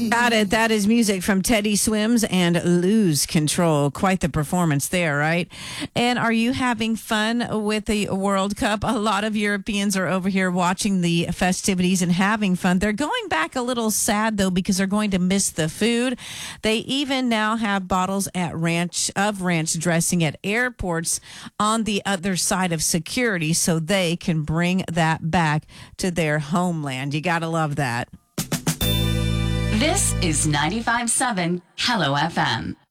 Got it. That is music from Teddy Swims and Lose Control. Quite the performance there, right? And are you having fun with the World Cup? A lot of Europeans are over here watching the festivities and having fun. They're going back a little sad, though, because they're going to miss the food. They even now have bottles at ranch dressing at airports on the other side of security so they can bring that back to their homeland. You got to love that. This is 95.7 Hello FM.